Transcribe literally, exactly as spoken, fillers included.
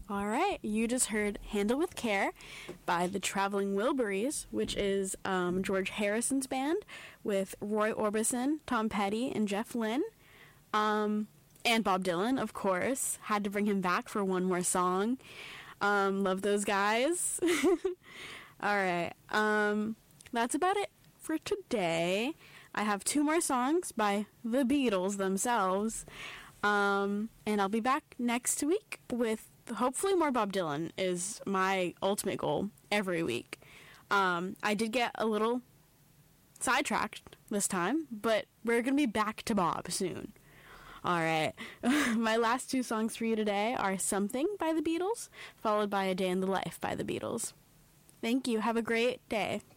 All right, you just heard Handle with Care by the Traveling Wilburys, which is um, George Harrison's band with Roy Orbison, Tom Petty, and Jeff Lynne. Um, and Bob Dylan, of course. Had to bring him back for one more song. Um, love those guys. All right, um, that's about it for today. I have two more songs by the Beatles themselves. Um, and I'll be back next week with hopefully more Bob Dylan is my ultimate goal every week. Um, I did get a little sidetracked this time, but we're going to be back to Bob soon. All right. My last two songs for you today are Something by the Beatles, followed by A Day in the Life by the Beatles. Thank you. Have a great day.